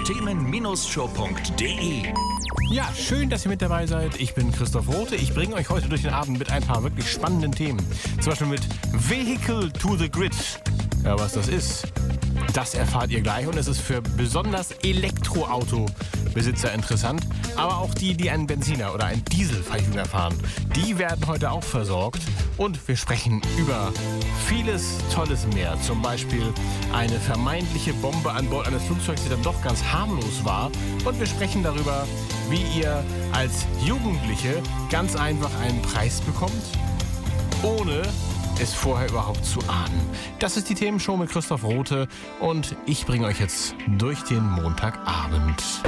Themen-show.de. Ja, schön, dass ihr mit dabei seid. Ich bin Christoph Rothe. Ich bringe euch heute durch den Abend mit ein paar wirklich spannenden Themen. Zum Beispiel mit Vehicle to the Grid. Ja, was das ist, das erfahrt ihr gleich. Und es ist für besonders Elektroautobesitzer interessant. Aber auch die einen Benziner oder einen Dieselverhüter fahren, die werden heute auch versorgt. Und wir sprechen über vieles Tolles mehr. Zum Beispiel eine vermeintliche Bombe an Bord eines Flugzeugs, die dann doch ganz harmlos war. Und wir sprechen darüber, wie ihr als Jugendliche ganz einfach einen Preis bekommt, ohne es vorher überhaupt zu ahnen. Das ist die Themenshow mit Christoph Rothe und ich bringe euch jetzt durch den Montagabend.